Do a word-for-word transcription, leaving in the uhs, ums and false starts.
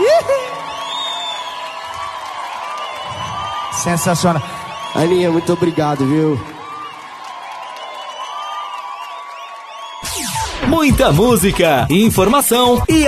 Sensacional. Aninha, muito obrigado, viu? Muita música, informação e